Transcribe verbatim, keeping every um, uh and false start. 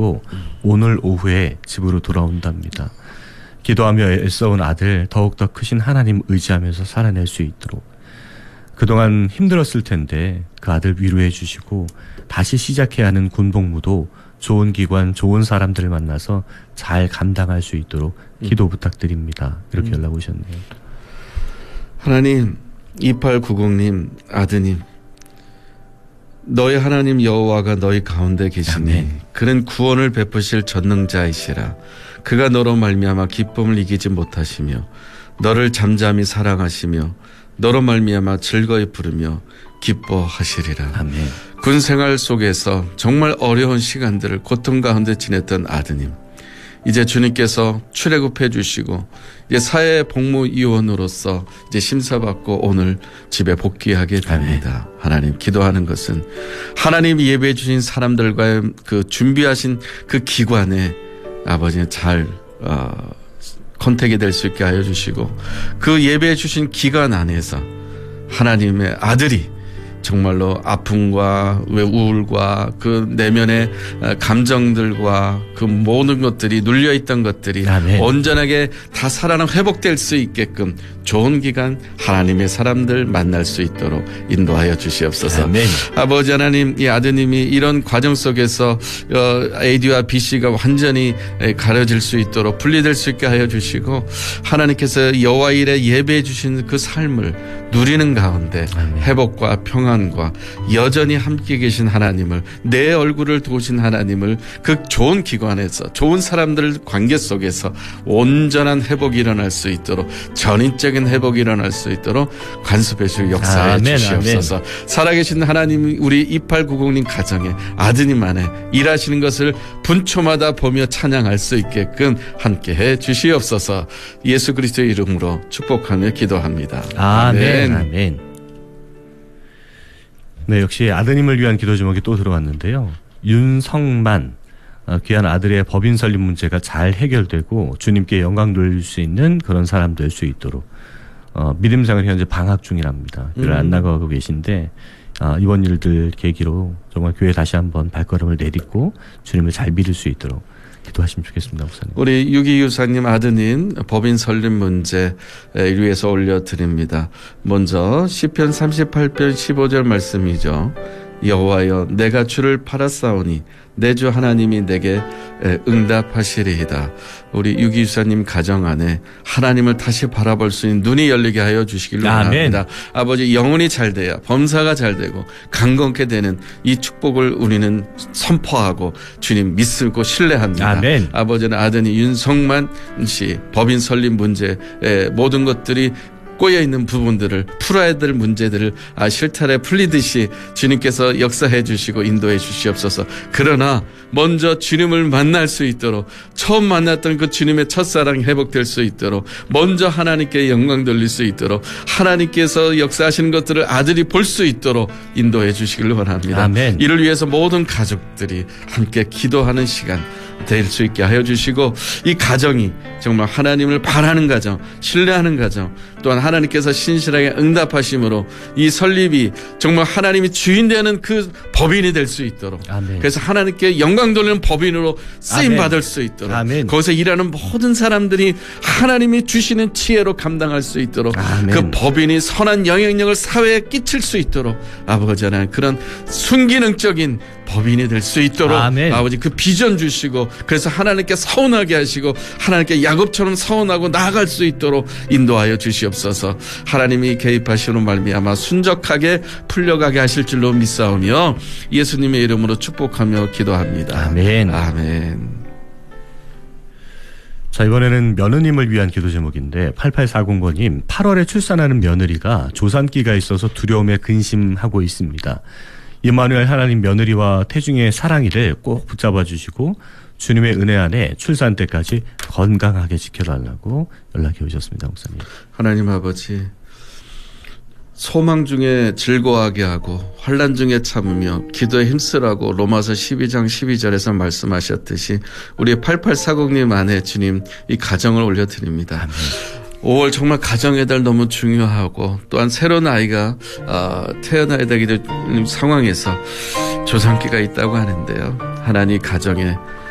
마치고 오늘 오후에 집으로 돌아온답니다. 기도하며 애써온 아들 더욱더 크신 하나님 의지하면서 살아낼 수 있도록 그동안 힘들었을 텐데 그 아들 위로해 주시고 다시 시작해야 하는 군복무도 좋은 기관, 좋은 사람들을 만나서 잘 감당할 수 있도록 기도 음. 부탁드립니다. 이렇게 음. 연락 오셨네요. 하나님, 이팔구공님 아드님, 너희 하나님 여호와가 너희 가운데 계시니 아멘. 그는 구원을 베푸실 전능자이시라. 그가 너로 말미암아 기쁨을 이기지 못하시며 너를 잠잠히 사랑하시며 너로 말미암아 즐거이 부르며 기뻐하시리라. 아멘. 군 생활 속에서 정말 어려운 시간들을 고통 가운데 지냈던 아드님, 이제 주님께서 출애굽해 주시고 이제 사회복무위원으로서 이제 심사받고 오늘 집에 복귀하게 됩니다. 아멘. 하나님, 기도하는 것은 하나님이 예배해 주신 사람들과의 그 준비하신 그 기관에 아버지는 잘 어, 컨택이 될 수 있게 하여 주시고 그 예배해 주신 기간 안에서 하나님의 아들이 정말로 아픔과 우울과 그 내면의 감정들과 그 모든 것들이 눌려있던 것들이 아멘. 온전하게 다 살아나 회복될 수 있게끔 좋은 기간 하나님의 사람들 만날 수 있도록 인도하여 주시옵소서. 아멘. 아버지 하나님, 이 아드님이 이런 과정 속에서 에이디와 비씨가 완전히 가려질 수 있도록 분리될 수 있게 하여 주시고 하나님께서 여호와 일에 예배해 주신 그 삶을 누리는 가운데 아멘. 회복과 평안과 여전히 함께 계신 하나님을, 내 얼굴을 도우신 하나님을 그 좋은 기관에서 좋은 사람들 관계 속에서 온전한 회복이 일어날 수 있도록, 전인적인 회복이 일어날 수 있도록 간섭해 주시고 역사해 아멘, 주시옵소서. 아멘. 살아계신 하나님, 우리 이팔구공님 가정에 아드님 안에 일하시는 것을 분초마다 보며 찬양할 수 있게끔 함께해 주시옵소서. 예수 그리스도의 이름으로 축복하며 기도합니다. 아멘. 아멘. 아멘. 네, 역시 아드님을 위한 기도 제목이 또 들어왔는데요. 윤성만, 귀한 아들의 법인 설립 문제가 잘 해결되고 주님께 영광 돌릴 수 있는 그런 사람 될 수 있도록 어, 믿음생활 현재 방학 중이랍니다. 교회를 음. 안 나가고 계신데 어, 이번 일들 계기로 정말 교회 다시 한번 발걸음을 내딛고 주님을 잘 믿을 수 있도록 기도하시면 좋겠습니다, 목사님. 우리 유기유사님 아드님 법인 설립 문제 위해서 올려드립니다. 먼저 시편 삼십팔 편 십오 절 말씀이죠. 여호와여, 내가 주를 팔았사오니 내 주 하나님이 내게 응답하시리이다. 우리 유기유사님 가정 안에 하나님을 다시 바라볼 수 있는 눈이 열리게 하여 주시길 원합니다. 아버지, 영혼이 잘 돼야 범사가 잘 되고 강건케 되는 이 축복을 우리는 선포하고 주님 믿고 신뢰합니다. 아멘. 아버지는 아드님 윤성만 씨 법인 설립 문제 모든 것들이 꼬여있는 부분들을 풀어야 될 문제들을 아, 실타래 풀리듯이 주님께서 역사해 주시고 인도해 주시옵소서. 그러나 먼저 주님을 만날 수 있도록, 처음 만났던 그 주님의 첫사랑이 회복될 수 있도록, 먼저 하나님께 영광 돌릴 수 있도록, 하나님께서 역사하시는 것들을 아들이 볼 수 있도록 인도해 주시길 원합니다. 아멘. 이를 위해서 모든 가족들이 함께 기도하는 시간 될 수 있게 하여 주시고, 이 가정이 정말 하나님을 바라는 가정, 신뢰하는 가정, 또한 하나님께서 신실하게 응답하심으로 이 설립이 정말 하나님이 주인 되는 그 법인이 될 수 있도록, 아멘. 그래서 하나님께 영광 돌리는 법인으로 쓰임 받을 수 있도록, 아멘. 거기서 일하는 모든 사람들이 하나님이 주시는 지혜로 감당할 수 있도록, 아멘. 그 법인이 선한 영향력을 사회에 끼칠 수 있도록 아버지 하나님 그런 순기능적인 법인이 될 수 있도록 아멘. 아버지 그 비전 주시고, 그래서 하나님께 서운하게 하시고 하나님께 야곱처럼 서운하고 나아갈 수 있도록 인도하여 주시옵소서. 하나님이 개입하시는 말미암아 순적하게 풀려가게 하실 줄로 믿사오며 예수님의 이름으로 축복하며 기도합니다. 아멘. 아멘. 자, 이번에는 며느님을 위한 기도 제목인데 팔팔사공 번님, 팔월에 출산하는 며느리가 조산기가 있어서 두려움에 근심하고 있습니다. 임마누엘 하나님 며느리와 태중의 사랑이를 꼭 붙잡아 주시고 주님의 은혜 안에 출산 때까지 건강하게 지켜달라고 연락이 오셨습니다, 목사님. 하나님 아버지, 소망 중에 즐거워하게 하고 환난 중에 참으며 기도에 힘쓰라고 로마서 십이 장 십이 절에서 말씀하셨듯이 우리 팔팔사공님 안에 주님 이 가정을 올려드립니다. 아멘. 오월 정말 가정의 달 너무 중요하고, 또한 새로운 아이가 어, 태어나야 되는 상황에서 조산기가 있다고 하는데요. 하나님 가정에